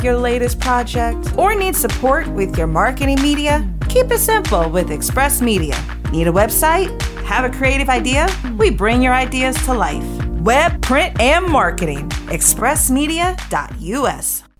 your latest project, or need support with your marketing media? Keep it simple with Express Media. Need a website? Have a creative idea? We bring your ideas to life. Web, print, and marketing. expressmedia.us.